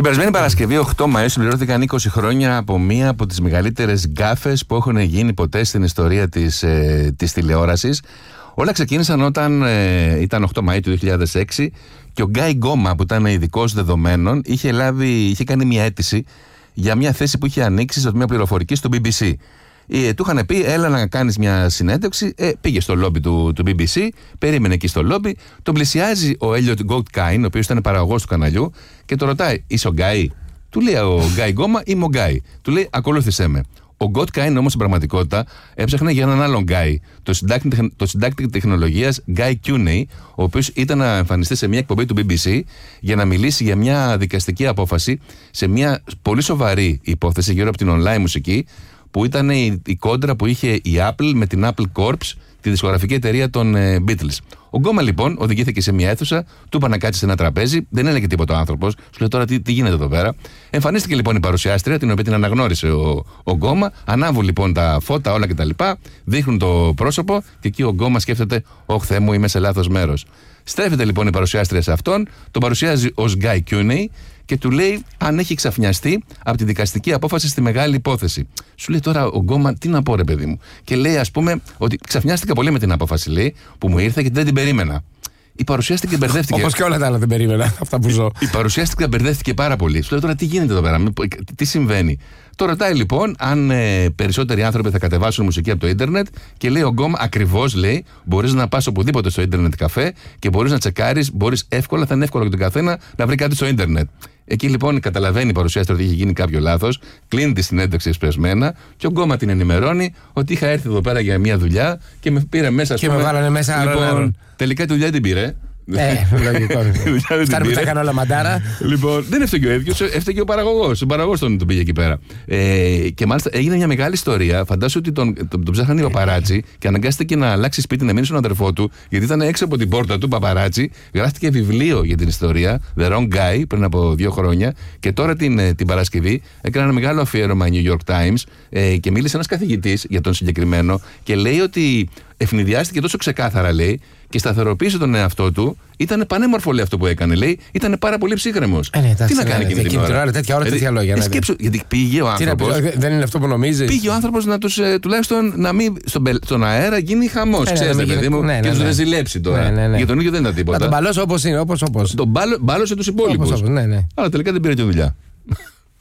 Την περασμένη Παρασκευή, 8 Μαΐου, συμπληρώθηκαν 20 χρόνια από μία από τις μεγαλύτερες γκάφες που έχουν γίνει ποτέ στην ιστορία της τηλεόρασης. Όλα ξεκίνησαν όταν ήταν 8 Μαΐου του 2006 και ο Γκάι Γκόμα, που ήταν ειδικός δεδομένων, είχε κάνει μια αίτηση για μια θέση που είχε ανοίξει στο τμήμα πληροφορικής του BBC. Του είχαν πει, έλα να κάνεις μια συνέντευξη. Πήγε στο λόμπι του BBC, περίμενε εκεί στο λόμπι. Τον πλησιάζει ο Έλιοτ Γκόουτκάιν, ο οποίος ήταν παραγωγός του καναλιού, και τον ρωτάει, είσαι ο Γκάι? Του λέει ο Γκάι Γκόμα, είμαι ο Γκάι. Του λέει, ακολούθησέ με. Ο Γκόουτκάιν όμως στην πραγματικότητα έψαχνε για έναν άλλον Γκάι, το συντάκτη τεχνολογίας Γκάι Κιούνεϊ, ο οποίος ήταν να εμφανιστεί σε μια εκπομπή του BBC για να μιλήσει για μια δικαστική απόφαση σε μια πολύ σοβαρή υπόθεση γύρω από την online μουσική, που ήταν η κόντρα που είχε η Apple με την Apple Corps, τη δισκογραφική εταιρεία των Beatles. Ο Γκόμα λοιπόν οδηγήθηκε σε μια αίθουσα, του είπα να κάτσει σε ένα τραπέζι, δεν έλεγε τίποτα ο άνθρωπος, σου λέει τώρα τι γίνεται εδώ πέρα. Εμφανίστηκε λοιπόν η παρουσιάστρια, την οποία την αναγνώρισε ο Γκόμα, ανάβουν λοιπόν τα φώτα, όλα κτλ. Δείχνουν το πρόσωπο και εκεί ο Γκόμα σκέφτεται, ωχ Θεέ μου, είμαι σε λάθος μέρος. Στρέφεται λοιπόν η παρουσιάστρια σε αυτόν, τον παρουσιάζει ως Γκάι Κιούνεϊ και του λέει αν έχει ξαφνιαστεί από τη δικαστική απόφαση στη μεγάλη υπόθεση. Σου λέει τώρα ο Γκόμα, τι να πω ρε παιδί μου. Και λέει, ας πούμε, ότι ξαφνιάστηκα πολύ με την απόφαση, λέει, που μου ήρθε και δεν την περίμενα. Η παρουσιάστηκε και μπερδεύτηκε. Όπως και όλα τα άλλα δεν περίμενα, αυτά που ζω. Η παρουσιάστηκε και μπερδεύτηκε πάρα πολύ. Σου λέει τώρα τι γίνεται εδώ πέρα, τι συμβαίνει. Το ρωτάει λοιπόν αν περισσότεροι άνθρωποι θα κατεβάσουν μουσική από το ίντερνετ και λέει ο Γκόμα, ακριβώς λέει, μπορείς να πας οπουδήποτε στο ίντερνετ καφέ και μπορείς να τσεκάρεις, μπορείς εύκολα, θα είναι εύκολο για τον καθένα να βρει κάτι στο ίντερνετ. Εκεί λοιπόν καταλαβαίνει η παρουσιάστρια ότι έχει γίνει κάποιο λάθος, κλείνει τη συνέντευξη εσπεσμένα και ο Γκόμα την ενημερώνει ότι είχα έρθει εδώ πέρα για μια δουλειά και με πήρε μέσα. Και με βάλανε μέσα. Λοιπόν, τελικά τη δουλειά την πήρε. Λογικό. Φτάνει που τα έκανε όλα μαντάρα. Λοιπόν, δεν έφταιγε ο ίδιος, έφταιγε ο παραγωγός. Ο παραγωγός τον πήγε εκεί πέρα. Και μάλιστα έγινε μια μεγάλη ιστορία. Φαντάσου ότι τον ψάχνανε οι παπαράτσι και αναγκάστηκε να αλλάξει σπίτι, να μείνει στον αδερφό του, γιατί ήταν έξω από την πόρτα του παπαράτσι. Γράφτηκε βιβλίο για την ιστορία, The Wrong Guy, πριν από 2 χρόνια. Και τώρα την Παρασκευή έκανε ένα μεγάλο αφιέρωμα New York Times και μίλησε ένας καθηγητής για τον συγκεκριμένο και λέει ότι ευνηδιάστηκε τόσο ξεκάθαρα, λέει, και σταθεροποίησε τον εαυτό του. Ήταν πανέμορφο, λέει, αυτό που έκανε, λέει. Ήταν πάρα πολύ ψύχρεμος. Τι να κάνει εκείνη την ώρα. Τέτοια ώρα, τέτοια λόγια. Σκέψου, γιατί πήγε ο άνθρωπος. Δεν είναι αυτό που νομίζει. Πήγε ο άνθρωπος να τους, τουλάχιστον να μην στον αέρα γίνει χαμός. Ξέρετε, παιδί μου, και τους δεν ζηλέψει τώρα. Για τον ίδιο δεν ήταν τίποτα. Να τον μπαλώσει όπως είναι, όπως. Τον μπάλωσε τους υπόλοιπους. Αλλά τελικά δεν πήρε τη δουλειά.